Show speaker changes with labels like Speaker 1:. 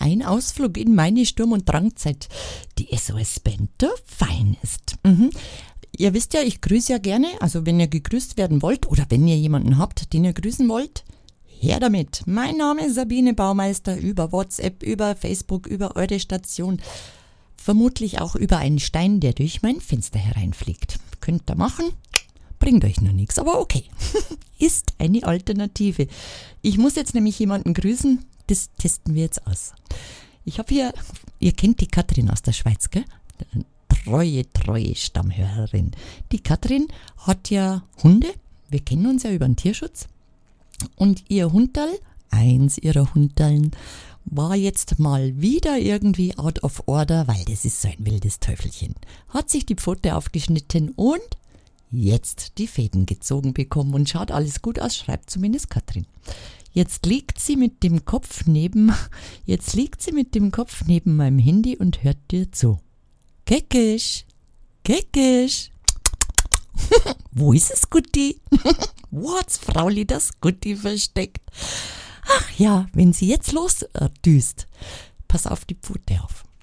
Speaker 1: ein Ausflug in meine Sturm- und Drangzeit. Die SOS-Band der Finest. Ihr wisst ja, ich grüße ja gerne, also wenn ihr gegrüßt werden wollt oder wenn ihr jemanden habt, den ihr grüßen wollt, her damit. Mein Name ist Sabine Baumeister, über WhatsApp, über Facebook, über eure Station, vermutlich auch über einen Stein, der durch mein Fenster hereinfliegt. Könnt ihr machen, bringt euch nur nichts, aber okay. Ist eine Alternative. Ich muss jetzt nämlich jemanden grüßen, das testen wir jetzt aus. Ich habe hier, ihr kennt die Katrin aus der Schweiz, gell? Treue Stammhörerin. Die Katrin hat ja Hunde, wir kennen uns ja über den Tierschutz. Und ihr Hunderl, eins ihrer Hunderln, war jetzt mal wieder irgendwie out of order, weil das ist so ein wildes Teufelchen. Hat sich die Pfote aufgeschnitten und jetzt die Fäden gezogen bekommen und schaut alles gut aus, schreibt zumindest Katrin. Jetzt liegt sie mit dem Kopf neben meinem Handy und hört dir zu. Keckisch. Wo ist es, Gutti? Wo hat's Frauli das Gutti versteckt? Ach ja, wenn sie jetzt losdüst, pass auf die Pfote auf.